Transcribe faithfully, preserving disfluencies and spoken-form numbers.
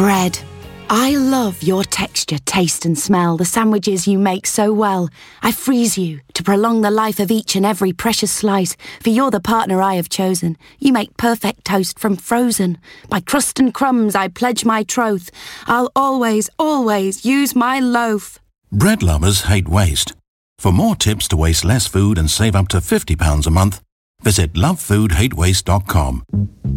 Bread. I love your texture, taste and smell, the sandwiches you make so well. I freeze you to prolong the life of each and every precious slice, for you're the partner I have chosen. You make perfect toast from frozen. By crust and crumbs I pledge my troth. I'll always, always use my loaf. Bread lovers hate waste. For more tips to waste less food and save up to fifty pounds a month, visit love food hate waste dot com.